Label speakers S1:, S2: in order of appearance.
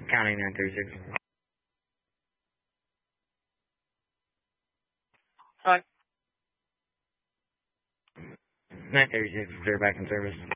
S1: County 936.
S2: Hi.
S1: 936, they're back in service.